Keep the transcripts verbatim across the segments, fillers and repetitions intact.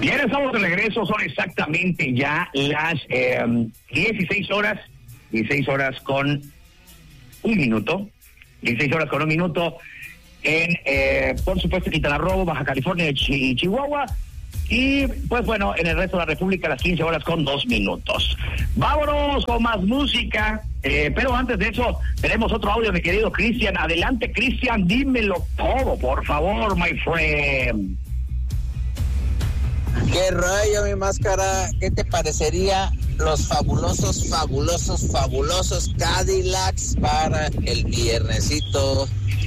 Bien, estamos de regreso, son exactamente ya las eh, dieciséis horas, dieciséis horas con un minuto, dieciséis horas con un minuto en, eh, por supuesto, Quintana Roo, Baja California y Chi- Chihuahua. Y, pues bueno, en el resto de la República, las quince horas con dos minutos. Vámonos con más música. Eh, pero antes de eso, tenemos otro audio, mi querido Cristian. Adelante, Cristian, dímelo todo, por favor, my friend. ¿Qué rollo, mi máscara? ¿Qué te parecería los fabulosos, fabulosos, fabulosos Cadillacs para el viernesito?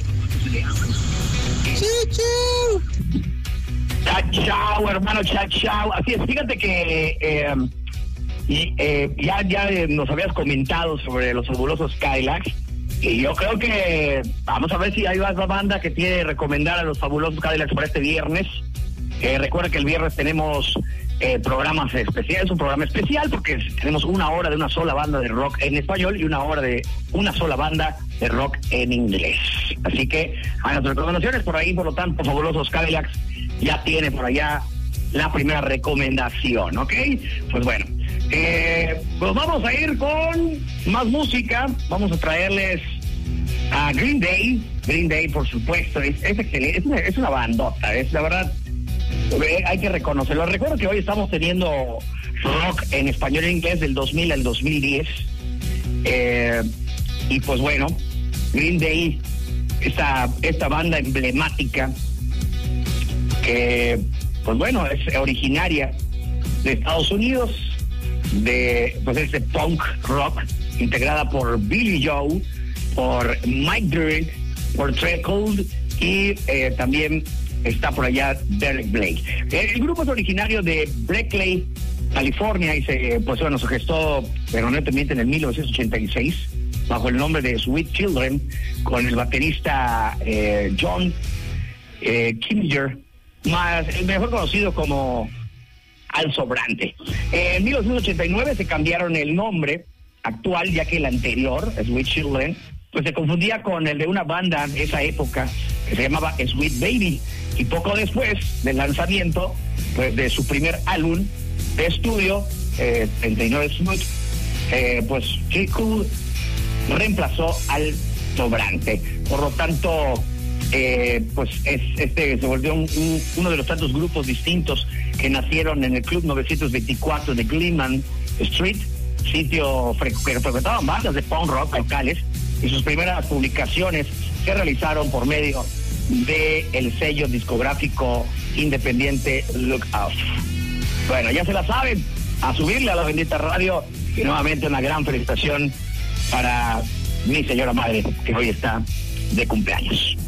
¡Chichu! Chao, chao, hermano, chao, chao. Así es, fíjate que eh, y, eh, ya, ya nos habías comentado sobre los fabulosos Cadillacs. Y yo creo que vamos a ver si hay más banda que tiene recomendar a los fabulosos Cadillacs para este viernes. Eh, recuerda que el viernes tenemos eh, programas especiales, un programa especial porque tenemos una hora de una sola banda de rock en español y una hora de una sola banda de rock en inglés. Así que hay las recomendaciones por ahí, por lo tanto, fabulosos Cadillacs ya tiene por allá la primera recomendación, ¿ok? Pues bueno, eh, pues vamos a ir con más música, vamos a traerles a Green Day. Green Day, por supuesto, es, es excelente, es una, es una bandota, es la verdad. Hay que reconocerlo. Recuerdo que hoy estamos teniendo rock en español e inglés del dos mil al dos mil diez. Eh, y pues bueno, Green Day, esta, esta banda emblemática que, pues bueno, es originaria de Estados Unidos, de pues este punk rock, integrada por Billy Joe, por Mike Dirnt, por Trey Cold y eh, también está por allá Derek Blake. El, el grupo es originario de Berkeley, California, y se, pues bueno, se gestó erróneamente en el mil novecientos ochenta y seis bajo el nombre de Sweet Children, con el baterista eh, John eh, Kinninger, más el mejor conocido como Al Sobrante. En mil novecientos ochenta y nueve se cambiaron el nombre actual, ya que el anterior, Sweet Children, pues se confundía con el de una banda de esa época que se llamaba Sweet Baby. Y poco después del lanzamiento pues, de su primer álbum de estudio, eh, treinta y nueve Smooth, eh, pues Chico reemplazó al Sobrante. Por lo tanto, eh, pues es, este se volvió un, un, uno de los tantos grupos distintos que nacieron en el Club novecientos veinticuatro de Glenman Street, sitio fre- que frecuentaban bandas de punk rock locales, y sus primeras publicaciones se realizaron por medio de el sello discográfico independiente Lookout. Bueno, ya se la saben, a subirle a la bendita radio, y nuevamente una gran felicitación para mi señora madre, que hoy está de cumpleaños.